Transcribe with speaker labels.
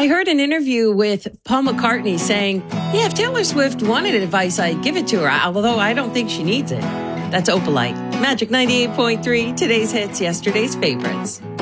Speaker 1: I heard an interview with Paul McCartney saying, yeah, if Taylor Swift wanted advice, I'd give it to her, although I don't think she needs it. That's Opalite. Magic 98.3, today's hits, yesterday's favorites.